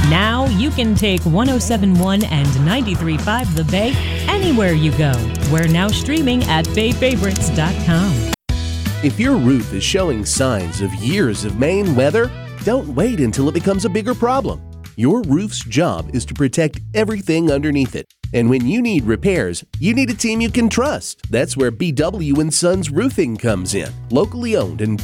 Now you can take 107.1 and 93.5 The Bay anywhere you go. We're now streaming at bayfavorites.com. If your roof is showing signs of years of Maine weather, don't wait until it becomes a bigger problem. Your roof's job is to protect everything underneath it. And when you need repairs, you need a team you can trust. That's where BW & Sons Roofing comes in. Locally owned and